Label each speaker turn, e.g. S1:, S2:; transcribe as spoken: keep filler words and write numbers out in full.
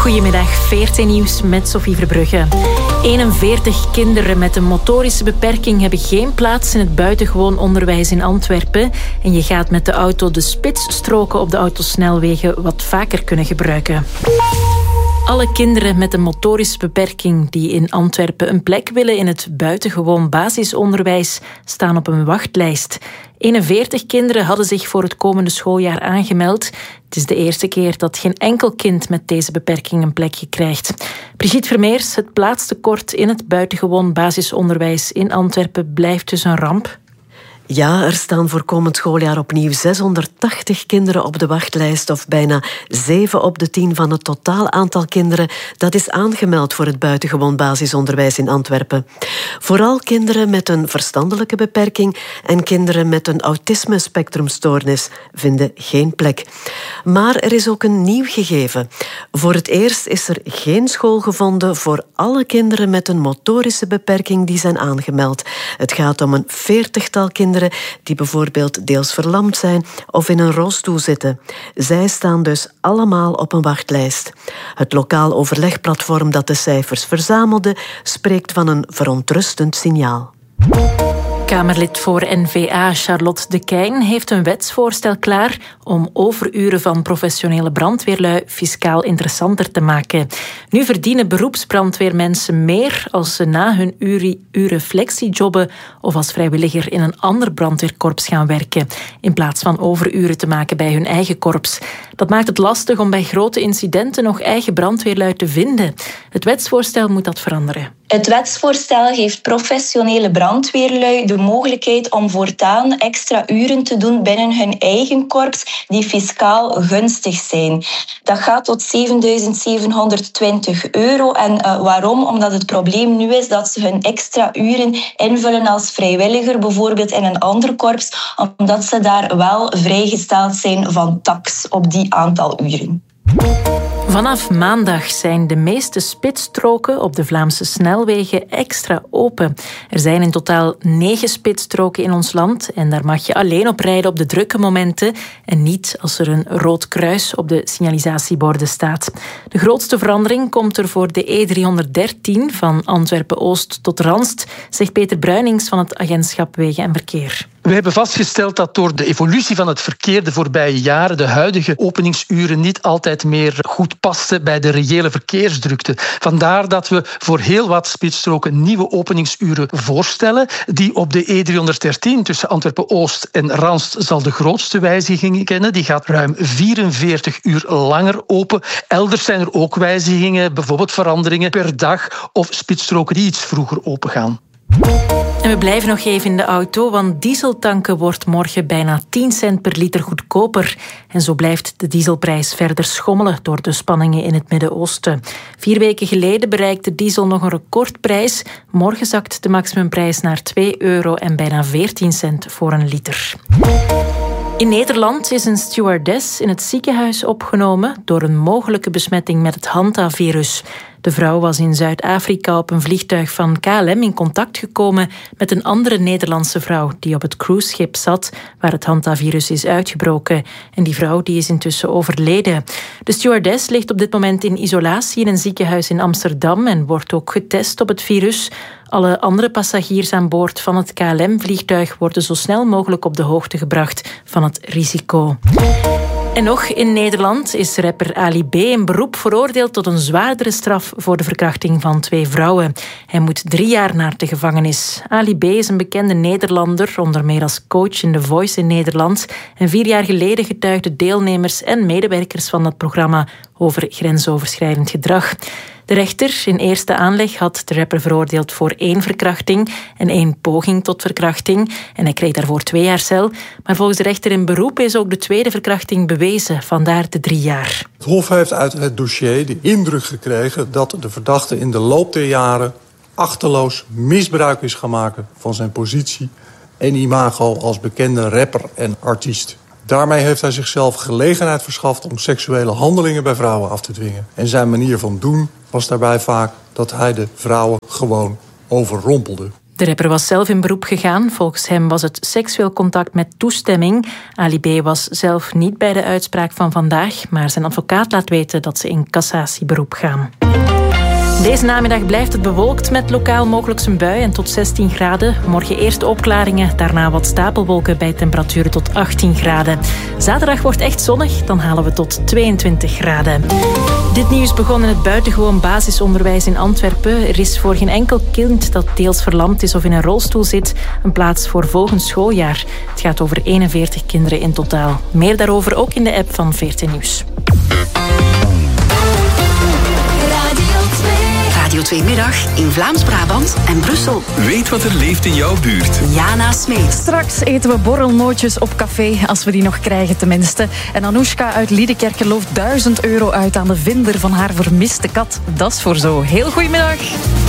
S1: Goedemiddag, V R T Nieuws met Sophie Verbrugge. eenenveertig kinderen met een motorische beperking hebben geen plaats in het buitengewoon onderwijs in Antwerpen. En je gaat met de auto de spitsstroken op de autosnelwegen wat vaker kunnen gebruiken. Alle kinderen met een motorische beperking die in Antwerpen een plek willen in het buitengewoon basisonderwijs staan op een wachtlijst. eenenveertig kinderen hadden zich voor het komende schooljaar aangemeld. Het is de eerste keer dat geen enkel kind met deze beperking een plekje krijgt. Brigitte Vermeers, het plaatstekort in het buitengewoon basisonderwijs in Antwerpen blijft dus een ramp.
S2: Ja, er staan voor komend schooljaar opnieuw zeshonderdtachtig kinderen op de wachtlijst, of bijna zeven op de tien van het totaal aantal kinderen dat is aangemeld voor het buitengewoon basisonderwijs in Antwerpen. Vooral kinderen met een verstandelijke beperking en kinderen met een autisme-spectrumstoornis vinden geen plek. Maar er is ook een nieuw gegeven. Voor het eerst is er geen school gevonden voor alle kinderen met een motorische beperking die zijn aangemeld. Het gaat om een veertigtal kinderen die bijvoorbeeld deels verlamd zijn of in een rolstoel zitten. Zij staan dus allemaal op een wachtlijst. Het lokaal overlegplatform dat de cijfers verzamelde spreekt van een verontrustend signaal.
S1: Kamerlid voor N V A Charlotte De Keijn heeft een wetsvoorstel klaar om overuren van professionele brandweerlui fiscaal interessanter te maken. Nu verdienen beroepsbrandweermensen meer als ze na hun uren, uren flexijobben of als vrijwilliger in een ander brandweerkorps gaan werken, in plaats van overuren te maken bij hun eigen korps. Dat maakt het lastig om bij grote incidenten nog eigen brandweerlui te vinden. Het wetsvoorstel moet dat veranderen.
S3: Het wetsvoorstel geeft professionele brandweerlui de mogelijkheid om voortaan extra uren te doen binnen hun eigen korps die fiscaal gunstig zijn. Dat gaat tot zevenduizend zevenhonderdtwintig euro. En uh, waarom? Omdat het probleem nu is dat ze hun extra uren invullen als vrijwilliger, bijvoorbeeld in een ander korps, omdat ze daar wel vrijgesteld zijn van tax op die aantal uren.
S1: Vanaf maandag zijn de meeste spitsstroken op de Vlaamse snelwegen extra open. Er zijn in totaal negen spitsstroken in ons land en daar mag je alleen op rijden op de drukke momenten en niet als er een rood kruis op de signalisatieborden staat. De grootste verandering komt er voor de E driehonderddertien van Antwerpen-Oost tot Ranst, zegt Peter Bruinings van het agentschap Wegen en Verkeer.
S4: We hebben vastgesteld dat door de evolutie van het verkeer de voorbije jaren de huidige openingsuren niet altijd meer goed pasten bij de reële verkeersdrukte. Vandaar dat we voor heel wat spitsstroken nieuwe openingsuren voorstellen. Die op de E driehonderddertien tussen Antwerpen-Oost en Ranst zal de grootste wijzigingen kennen. Die gaat ruim vierenveertig uur langer open. Elders zijn er ook wijzigingen, bijvoorbeeld veranderingen per dag of spitsstroken die iets vroeger opengaan.
S1: En we blijven nog even in de auto, want dieseltanken wordt morgen bijna tien cent per liter goedkoper. En zo blijft de dieselprijs verder schommelen door de spanningen in het Midden-Oosten. Vier weken geleden bereikte diesel nog een recordprijs. Morgen zakt de maximumprijs naar twee euro en bijna veertien cent voor een liter. In Nederland is een stewardess in het ziekenhuis opgenomen door een mogelijke besmetting met het Hanta-virus. De vrouw was in Zuid-Afrika op een vliegtuig van K L M in contact gekomen met een andere Nederlandse vrouw die op het cruiseschip zat waar het Hanta-virus is uitgebroken. En die vrouw die is intussen overleden. De stewardess ligt op dit moment in isolatie in een ziekenhuis in Amsterdam en wordt ook getest op het virus. Alle andere passagiers aan boord van het K L M-vliegtuig worden zo snel mogelijk op de hoogte gebracht van het risico. En nog in Nederland is rapper Ali B. in beroep veroordeeld tot een zwaardere straf voor de verkrachting van twee vrouwen. Hij moet drie jaar naar de gevangenis. Ali B. is een bekende Nederlander, onder meer als coach in The Voice in Nederland. En vier jaar geleden getuigden deelnemers en medewerkers van dat programma over grensoverschrijdend gedrag. De rechter in eerste aanleg had de rapper veroordeeld voor één verkrachting en één poging tot verkrachting. En hij kreeg daarvoor twee jaar cel. Maar volgens de rechter in beroep is ook de tweede verkrachting bewezen, vandaar de drie jaar.
S5: Het Hof heeft uit het dossier de indruk gekregen dat de verdachte in de loop der jaren achterloos misbruik is gaan maken van zijn positie en imago als bekende rapper en artiest. Daarmee heeft hij zichzelf gelegenheid verschaft om seksuele handelingen bij vrouwen af te dwingen. En zijn manier van doen was daarbij vaak dat hij de vrouwen gewoon overrompelde.
S1: De rapper was zelf in beroep gegaan. Volgens hem was het seksueel contact met toestemming. Ali B. was zelf niet bij de uitspraak van vandaag, maar zijn advocaat laat weten dat ze in cassatieberoep gaan. Deze namiddag blijft het bewolkt met lokaal mogelijk een bui en tot zestien graden. Morgen eerst opklaringen, daarna wat stapelwolken bij temperaturen tot achttien graden. Zaterdag wordt echt zonnig, dan halen we tot tweeëntwintig graden. Dit nieuws begon in het buitengewoon basisonderwijs in Antwerpen. Er is voor geen enkel kind dat deels verlamd is of in een rolstoel zit een plaats voor volgend schooljaar. Het gaat over eenenveertig kinderen in totaal. Meer daarover ook in de app van V R T Nieuws.
S6: Radio twee Middag in Vlaams-Brabant en Brussel.
S7: Weet wat er leeft in jouw buurt.
S6: Jana Smeet.
S8: Straks eten we borrelnootjes op café, als we die nog krijgen tenminste. En Anoushka uit Liedekerke looft duizend euro uit aan de vinder van haar vermiste kat. Dat is voor zo. Heel goedemiddag.